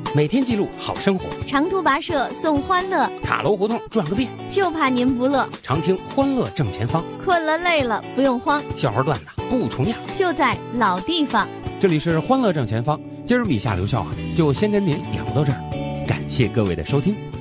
每天记录好生活。 长途跋涉送欢乐， 塔楼胡同转个遍， 就怕您不乐。 常听欢乐正前方， 困了累了不用慌， 笑话段子不重样， 就在老地方。 这里是欢乐正前方，今儿笔下留校就先跟您聊到这儿，感谢各位的收听。